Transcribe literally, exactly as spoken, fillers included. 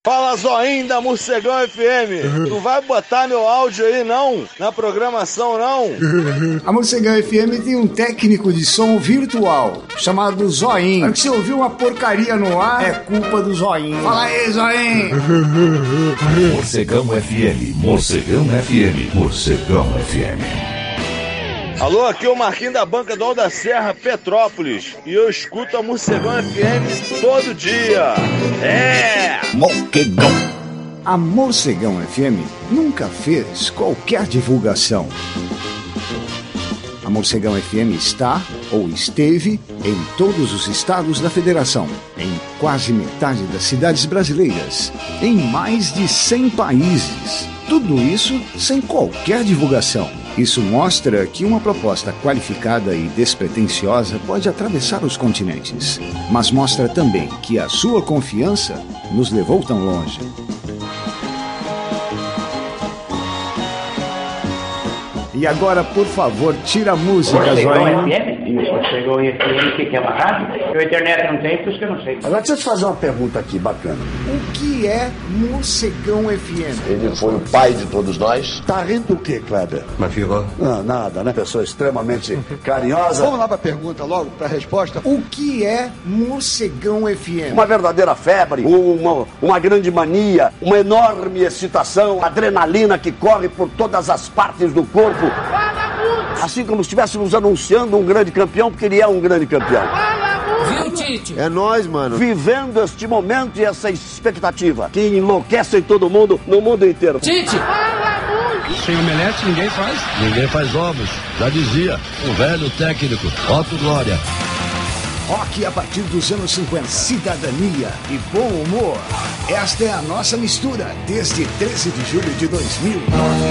Fala, Zoinho da Morcegão F M. Tu vai botar meu áudio aí, não? Na programação, não? A Morcegão F M tem um técnico de som virtual chamado Zoinho. Se você ouviu uma porcaria no ar, é culpa do Zoinho. Fala aí, Zoinho. Morcegão F M, Morcegão F M, Morcegão F M. Alô, aqui é o Marquinhos da Banca do Alto da Serra, Petrópolis. E eu escuto a Morcegão F M todo dia. É! Morcegão. A Morcegão F M nunca fez qualquer divulgação. A Morcegão F M está ou esteve em todos os estados da federação, em quase metade das cidades brasileiras, em mais de cem países. Tudo isso sem qualquer divulgação. Isso mostra que uma proposta qualificada e despretensiosa pode atravessar os continentes, mas mostra também que a sua confiança nos levou tão longe. E agora, por favor, tira a música, Zoinho. Chegou em F M, o que, que é uma rádio? Eu a internet não tem, por isso que eu não sei. Agora deixa eu te fazer uma pergunta aqui bacana. O que é Morcegão F M? Ele foi o pai de todos nós. Tá rindo do quê, Kleber? Mas ficou? Não, nada, né? Pessoa extremamente carinhosa. Vamos lá pra pergunta logo, pra resposta. O que é Morcegão F M? Uma verdadeira febre, uma, uma grande mania, uma enorme excitação, adrenalina que corre por todas as partes do corpo. Assim como se estivéssemos anunciando um grande campeão, porque ele é um grande campeão. Viu, Tite? É nóis, mano. Vivendo este momento e essa expectativa que enlouquece todo mundo, no mundo inteiro. Tite! Sem omelete ninguém faz. Ninguém faz ovos. Já dizia o velho técnico Otto Glória. Rock a partir dos anos cinquenta, cidadania e bom humor. Esta é a nossa mistura desde treze de julho de dois mil e nove.